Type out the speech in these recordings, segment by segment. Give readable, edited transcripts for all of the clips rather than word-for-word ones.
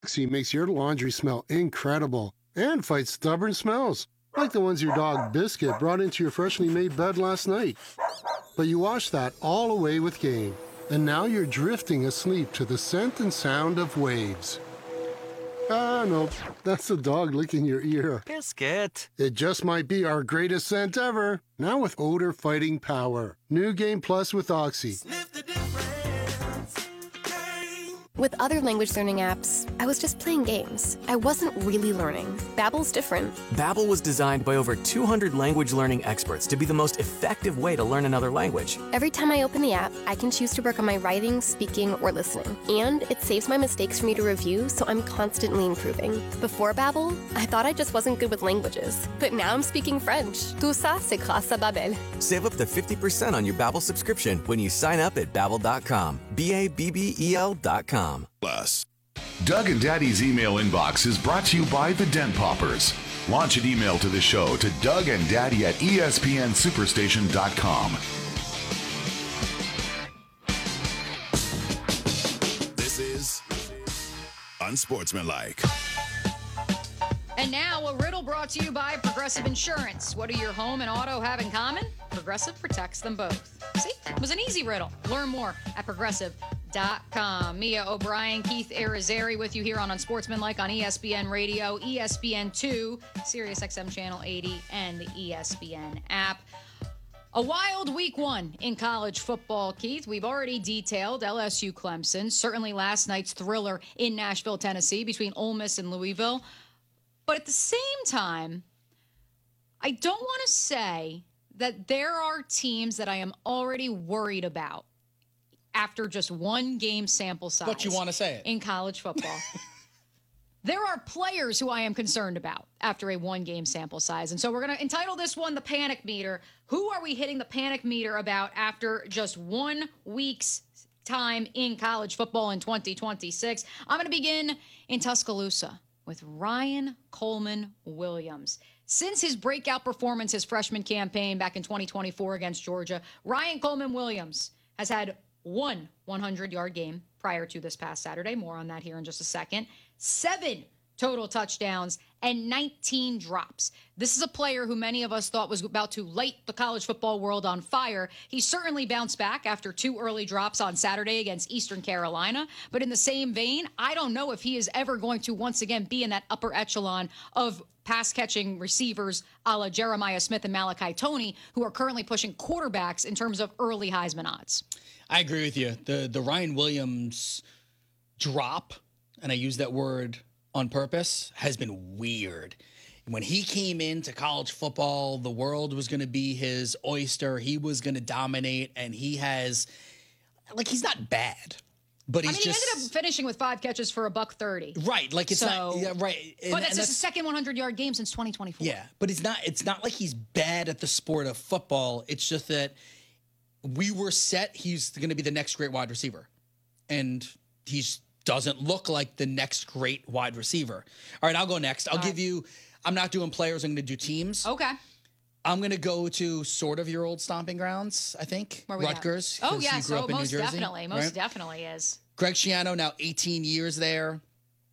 Oxy makes your laundry smell incredible and fights stubborn smells, like the ones your dog Biscuit brought into your freshly made bed last night. But you washed that all away with Gain, and now you're drifting asleep to the scent and sound of waves. Ah, no, that's the dog licking your ear. Biscuit. It just might be our greatest scent ever, now with odor-fighting power. New Gain Plus with Oxy. Sniff the difference. Gain. With other language learning apps, I was just playing games. I wasn't really learning. Babbel's different. Babbel was designed by over 200 language learning experts to be the most effective way to learn another language. Every time I open the app, I can choose to work on my writing, speaking, or listening. And it saves my mistakes for me to review, so I'm constantly improving. Before Babbel, I thought I just wasn't good with languages. But now I'm speaking French. Tout ça, c'est grâce à Babbel. Save up to 50% on your Babbel subscription when you sign up at Babbel.com. BABBEL.com. Plus. Doug and Daddy's email inbox is brought to you by the Dent Poppers. Launch an email to the show to Doug and Daddy at ESPNSuperstation.com. This is Unsportsmanlike. And now, a riddle brought to you by Progressive Insurance. What do your home and auto have in common? Progressive protects them both. See, it was an easy riddle. Learn more at progressive.com. Mia O'Brien, Keith Arizari with you here on Unsportsmanlike on ESPN Radio, ESPN2, Sirius XM Channel 80, and the ESPN app. A wild week one in college football, Keith. We've already detailed LSU Clemson, certainly last night's thriller in Nashville, Tennessee, between Ole Miss and Louisville. But at the same time, I don't want to say that there are teams that I am already worried about after just one game sample size. But you want to say it. In college football. There are players who I am concerned about after a one-game sample size. And so we're going to entitle this one the Panic Meter. Who are we hitting the panic meter about after just 1 week's time in college football in 2026? I'm going to begin in Tuscaloosa with Ryan Coleman Williams. Since his breakout performance his freshman campaign back in 2024 against Georgia, Ryan Coleman Williams has had one 100-yard game prior to this past Saturday. More on that here in just a second. 7 total touchdowns and 19 drops. This is a player who many of us thought was about to light the college football world on fire. He certainly bounced back after 2 early drops on Saturday against Eastern Carolina. But in the same vein, I don't know if he is ever going to once again be in that upper echelon of pass-catching receivers a la Jeremiah Smith and Malachi Toney, who are currently pushing quarterbacks in terms of early Heisman odds. I agree with you. The Ryan Williams drop, and I use that word on purpose, has been weird. When he came into college football, the world was going to be his oyster. He was going to dominate, and he has, he's not bad. But he ended up finishing with 5 catches for $130. Right, it's not right. But that's his second 100-yard game since 2024. Yeah, but it's not like he's bad at the sport of football. It's just that we were set he's going to be the next great wide receiver. And he's doesn't look like the next great wide receiver. All right, I'll go next. I'll give you, I'm not doing players, I'm going to do teams. Okay. I'm going to go to sort of your old stomping grounds, I think. Rutgers. Oh, yeah, you grew up in New Jersey, definitely. Most definitely is. Greg Schiano, now 18 years there.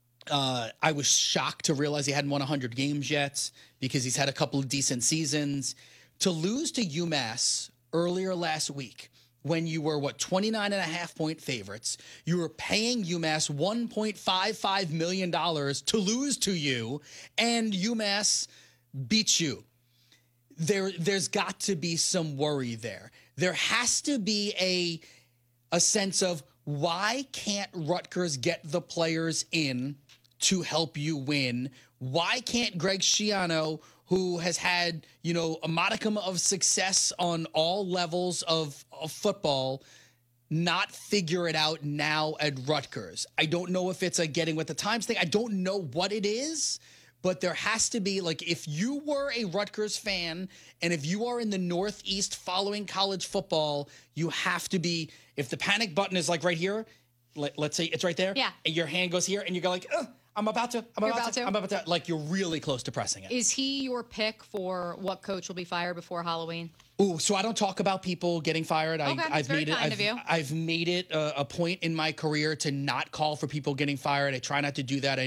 I was shocked to realize he hadn't won 100 games yet because he's had a couple of decent seasons. To lose to UMass earlier last week, when you were, 29.5-point favorites, you were paying UMass $1.55 million to lose to you, and UMass beat you. There's got to be some worry there. There has to be a sense of, why can't Rutgers get the players in to help you win? Why can't Greg Schiano, who has had, a modicum of success on all levels of football, not figure it out now at Rutgers? I don't know if it's a getting with the times thing. I don't know what it is, but there has to be, if you were a Rutgers fan and if you are in the Northeast following college football, you have to be, if the panic button is right here, let's say it's right there. Yeah. And your hand goes here and you go I'm about to. You're about to? I'm about to. Like, you're really close to pressing it. Is he your pick for what coach will be fired before Halloween? Ooh, so I don't talk about people getting fired. Okay, that's very kind of you. I've made it a point in my career to not call for people getting fired. I try not to do that.